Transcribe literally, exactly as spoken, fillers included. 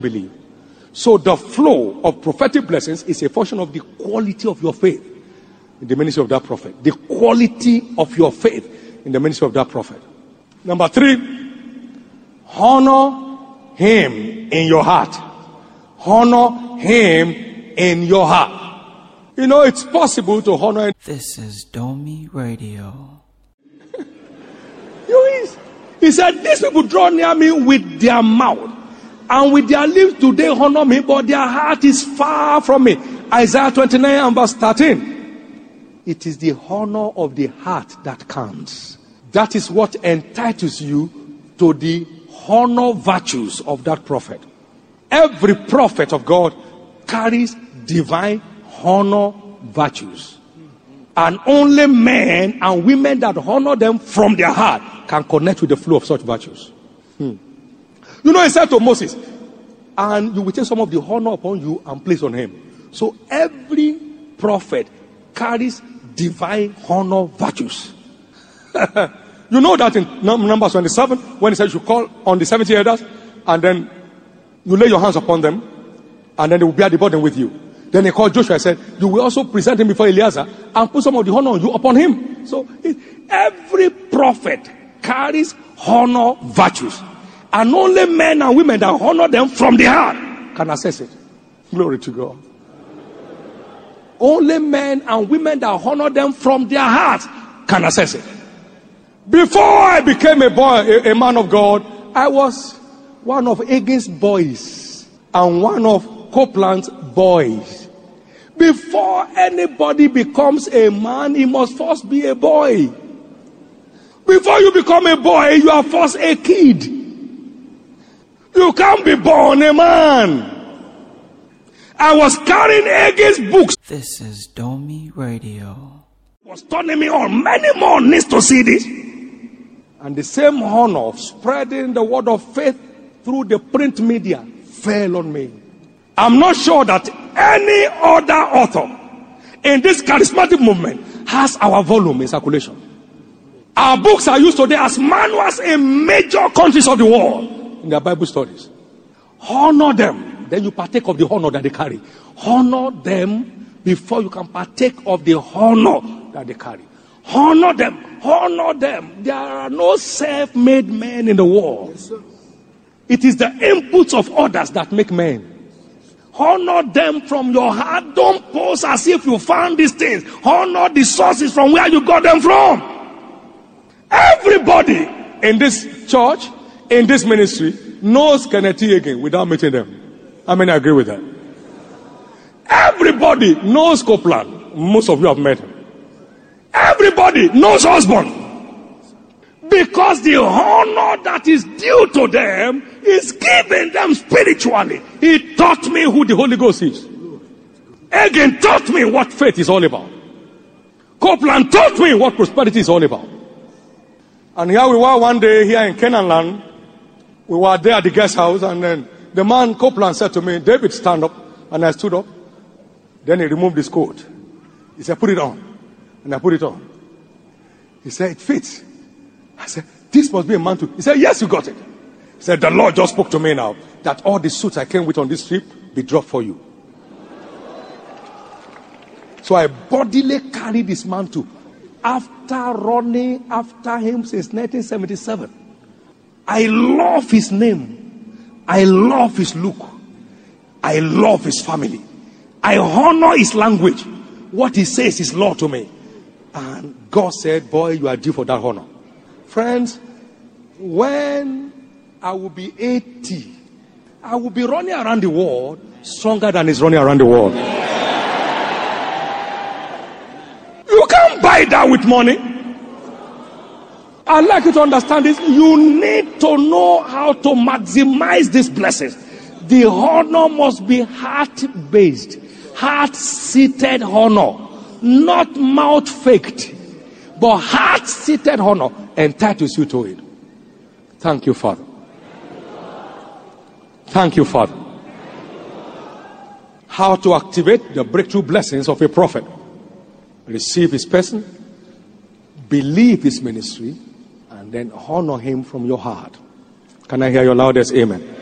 believe. So the flow of prophetic blessings is a function of the quality of your faith in the ministry of that prophet. The quality of your faith in the ministry of that prophet. Number three, honor him in your heart. Honor him in your heart. You know, it's possible to honor. This is Domi Radio. He said, these people draw near me with their mouth, and with their lips do they honor me, but their heart is far from me. Isaiah twenty-nine and verse thirteen. It is the honor of the heart that counts. That is what entitles you to the honor virtues of that prophet. Every prophet of God carries divine honor virtues. And only men and women that honor them from their heart can connect with the flow of such virtues. Hmm. You know, he said to Moses, and you will take some of the honor upon you and place on him. So every prophet carries divine honor virtues. You know that in Numbers twenty-seven, when he says you call on the seventy elders, and then you lay your hands upon them, and then they will bear the burden with you. Then he called Joshua and said, you will also present him before Eleazar and put some of the honor on you upon him. So it, every prophet carries honor virtues. And only men and women that honor them from the heart can access it. Glory to God. Only men and women that honor them from their heart can access it. Before I became a boy, a, a man of God, I was one of Hagin's boys and one of Copeland's boys. Before anybody becomes a man, he must first be a boy. Before you become a boy, you are first a kid. You can't be born a man. I was carrying Hagin's books. This is Domi Radio. Was turning me on. Many more needs to see this. And the same honor of spreading the word of faith through the print media fell on me. I'm not sure that any other author in this charismatic movement has our volume in circulation. Our books are used today as manuals in major countries of the world in their Bible studies. Honor them, then you partake of the honor that they carry. Honor them before you can partake of the honor that they carry. Honor them, honor them. There are no self-made men in the world. Yes, it is the inputs of others that make men. Honor them from your heart. Don't pose as if you found these things. Honor the sources from where you got them from. Everybody in this church, in this ministry, knows Kenneth Hagin without meeting them. How many agree with that? Everybody knows Copeland. Most of you have met him. Everybody knows Osborne. Because the honor that is due to them is given them spiritually. He taught me who the Holy Ghost is. Hagin taught me what faith is all about. Copeland taught me what prosperity is all about. And here we were one day here in Canaan land. We were there at the guest house, and then the man Copeland said to me, David, stand up. And I stood up. Then he removed his coat. He said, put it on. And I put it on. He said, it fits. I said, this must be a mantle. He said, yes, you got it. He said, the Lord just spoke to me now that all the suits I came with on this trip be dropped for you. So I bodily carried this mantle after running after him since nineteen seventy-seven. I love his name. I love his look. I love his family. I honor his language. What he says is law to me. And God said, boy, you are due for that honor. Friends, when I will be eighty, I will be running around the world stronger than he's running around the world. You can't buy that with money. I'd like you to understand this. You need to know how to maximize these blessings. The honor must be heart-based, heart-seated honor, not mouth-faked, but heart-seated honor entitles you to it. Thank you, Father. Thank you, Father. How to activate the breakthrough blessings of a prophet. Receive his person, believe his ministry, and then honor him from your heart. Can I hear your loudest amen?